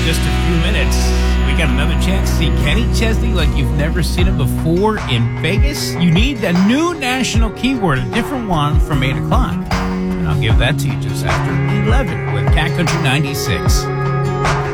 just a few minutes, we got another chance to see Kenny Chesney like you've never seen him before in Vegas. You need a new national keyword, a different one from 8 o'clock. And I'll give that to you just after 11 with Cat Country 96.